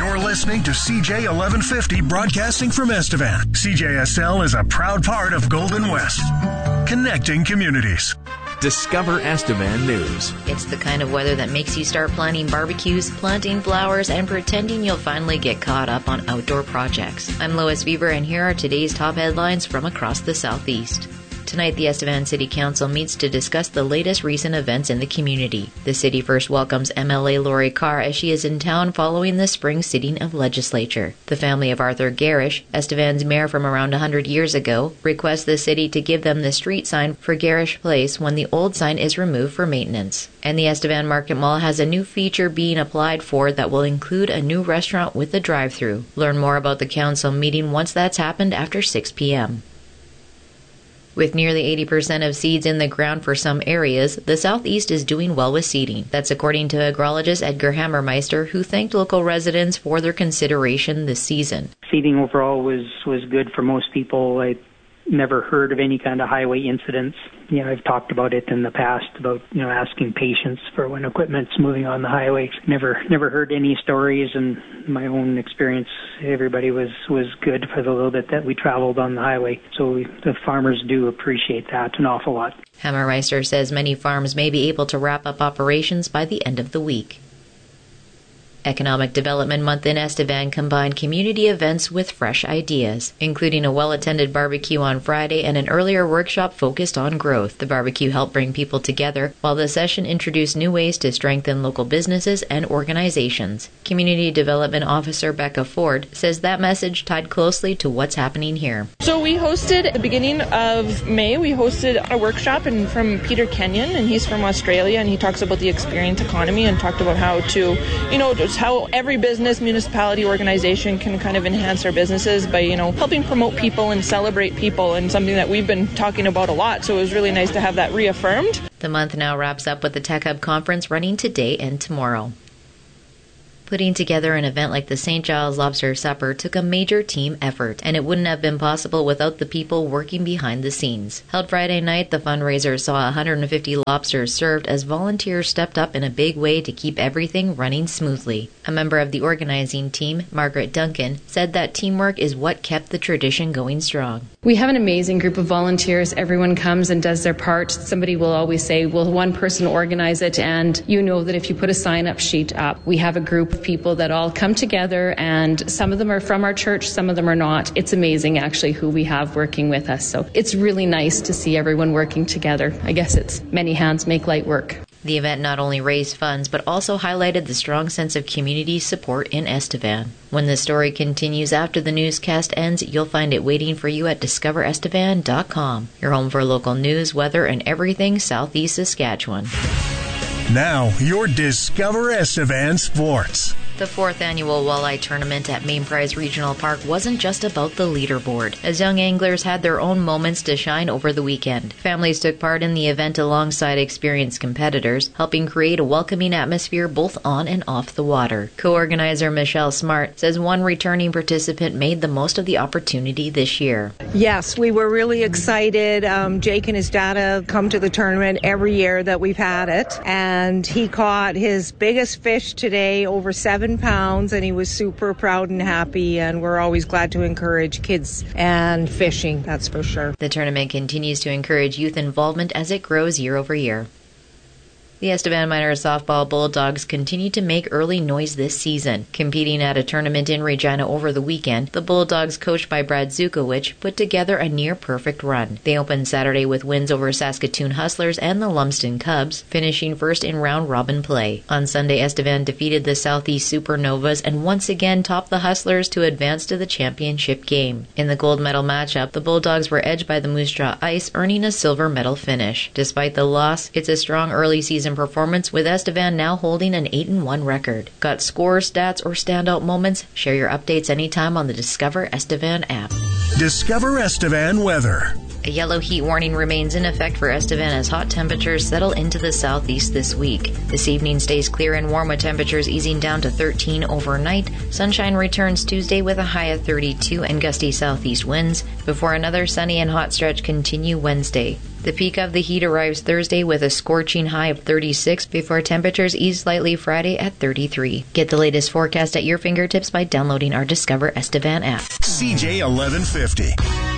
You're listening to CJ 1150 broadcasting from Estevan. CJSL is a proud part of Golden West, connecting communities. Discover Estevan News. It's the kind of weather that makes you start planning barbecues, planting flowers, and pretending you'll finally get caught up on outdoor projects. I'm Lois Weaver, and here are today's top headlines from across the Southeast. Tonight, the Estevan City Council meets to discuss the latest recent events in the community. The city first welcomes MLA Lori Carr as she is in town following the spring sitting of legislature. The family of Arthur Garish, Estevan's mayor from around 100 years ago, requests the city to give them the street sign for Garish Place when the old sign is removed for maintenance. And the Estevan Market Mall has a new feature being applied for that will include a new restaurant with a drive-thru. Learn more about the council meeting once that's happened after 6 p.m. With nearly 80% of seeds in the ground for some areas, the Southeast is doing well with seeding. That's according to agrologist Edgar Hammermeister, who thanked local residents for their consideration this season. Seeding overall was good for most people. I never heard of any kind of highway incidents. I've talked about it in the past about, asking patience for when equipment's moving on the highway. Never heard any stories, and my own experience, everybody was good for the little bit that we traveled on the highway. So the farmers do appreciate that an awful lot. Hammermeister says many farms may be able to wrap up operations by the end of the week. Economic Development Month in Estevan combined community events with fresh ideas, including a well-attended barbecue on Friday and an earlier workshop focused on growth. The barbecue helped bring people together, while the session introduced new ways to strengthen local businesses and organizations. Community Development Officer Becca Ford says that message tied closely to what's happening here. So we hosted, at the beginning of May, we hosted a workshop from Peter Kenyon, and he's from Australia, and he talks about the experience economy and talked about how to, how every business, municipality, organization can kind of enhance our businesses by, helping promote people and celebrate people, and something that we've been talking about a lot. So it was really nice to have that reaffirmed. The month now wraps up with the Tech Hub Conference running today and tomorrow. Putting together an event like the St. Giles Lobster Supper took a major team effort, and it wouldn't have been possible without the people working behind the scenes. Held Friday night, the fundraiser saw 150 lobsters served as volunteers stepped up in a big way to keep everything running smoothly. A member of the organizing team, Margaret Duncan, said that teamwork is what kept the tradition going strong. We have an amazing group of volunteers. Everyone comes and does their part. Somebody will always say, will one person organize it? And you know that if you put a sign-up sheet up, we have a group of people that all come together, and some of them are from our church, some of them are not. It's amazing, actually, who we have working with us. So it's really nice to see everyone working together. I guess it's many hands make light work. The event not only raised funds, but also highlighted the strong sense of community support in Estevan. When the story continues after the newscast ends, you'll find it waiting for you at discoverestevan.com, your home for local news, weather, and everything Southeast Saskatchewan. Now, your Discover Estevan Sports. The 4th annual Walleye Tournament at Main Prize Regional Park wasn't just about the leaderboard, as young anglers had their own moments to shine over the weekend. Families took part in the event alongside experienced competitors, helping create a welcoming atmosphere both on and off the water. Co-organizer Michelle Smart says one returning participant made the most of the opportunity this year. Yes, we were really excited. Jake and his dad come to the tournament every year that we've had it, and he caught his biggest fish today, over 7 pounds, and he was super proud and happy, and we're always glad to encourage kids and fishing, that's for sure. The tournament continues to encourage youth involvement as it grows year over year. The Estevan Miners softball Bulldogs continue to make early noise this season. Competing at a tournament in Regina over the weekend, the Bulldogs, coached by Brad Zukowicz, put together a near-perfect run. They opened Saturday with wins over Saskatoon Hustlers and the Lumsden Cubs, finishing first in round-robin play. On Sunday, Estevan defeated the Southeast Supernovas and once again topped the Hustlers to advance to the championship game. In the gold medal matchup, the Bulldogs were edged by the Moose Jaw Ice, earning a silver medal finish. Despite the loss, it's a strong early season performance, with Estevan now holding an 8-1 record. Got scores, stats, or standout moments? Share your updates anytime on the Discover Estevan app. Discover Estevan weather. A yellow heat warning remains in effect for Estevan as hot temperatures settle into the southeast this week. This evening stays clear and warm with temperatures easing down to 13 overnight. Sunshine returns Tuesday with a high of 32 and gusty southeast winds before another sunny and hot stretch continue Wednesday. The peak of the heat arrives Thursday with a scorching high of 36 before temperatures ease slightly Friday at 33. Get the latest forecast at your fingertips by downloading our Discover Estevan app. CJ 1150.